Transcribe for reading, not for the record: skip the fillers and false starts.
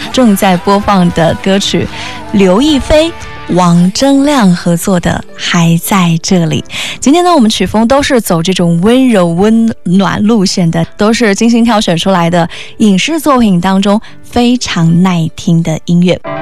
正在播放的歌曲，刘亦菲、王铮亮合作的《还在这里》。今天呢，我们曲风都是走这种温柔温暖路线的，都是精心挑选出来的影视作品当中非常耐听的音乐。